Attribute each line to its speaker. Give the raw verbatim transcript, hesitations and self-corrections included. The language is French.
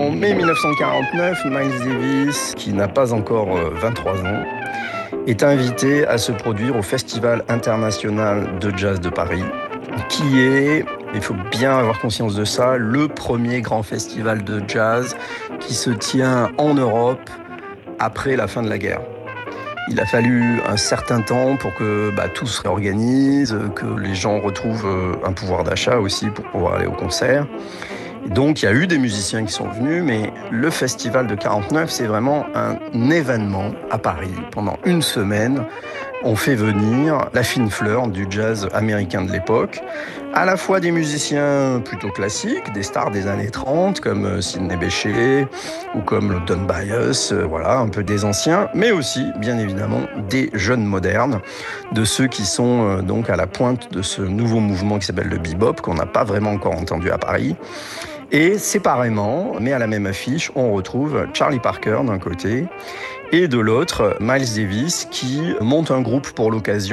Speaker 1: En mai mille neuf cent quarante-neuf, Miles Davis, qui n'a pas encore vingt-trois ans, est invité à se produire au Festival international de jazz de Paris, qui est, il faut bien avoir conscience de ça, le premier grand festival de jazz qui se tient en Europe après la fin de la guerre. Il a fallu un certain temps pour que bah, tout se réorganise, que les gens retrouvent un pouvoir d'achat aussi pour pouvoir aller au concert. Et donc il y a eu des musiciens qui sont venus, mais le festival de quarante-neuf, c'est vraiment un événement à Paris. Pendant une semaine, on fait venir la fine fleur du jazz américain de l'époque, à la fois des musiciens plutôt classiques, des stars des années trente, comme Sidney Bechet ou comme Don Byas, voilà, un peu des anciens, mais aussi, bien évidemment, des jeunes modernes, de ceux qui sont donc à la pointe de ce nouveau mouvement qui s'appelle le bebop, qu'on n'a pas vraiment encore entendu à Paris. Et séparément, mais à la même affiche, on retrouve Charlie Parker d'un côté et de l'autre, Miles Davis qui monte un groupe pour l'occasion